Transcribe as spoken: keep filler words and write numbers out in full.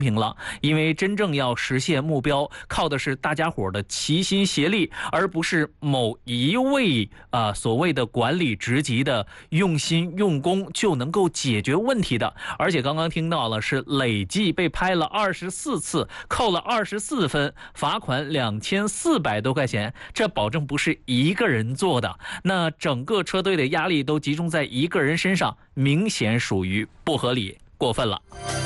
平了，因为真正要实现目标，靠的是大家伙的齐心协力，而不是某一位啊、呃、所谓的管理职级的用心用功就能够解决问题的。而且刚刚听到了是累计被拍了二十四次，扣了二十四分，罚款两千四百多块钱，这保证不是一个人做的。那整个车队的压力都集中在一个人身上，明显属于不合理、过分了。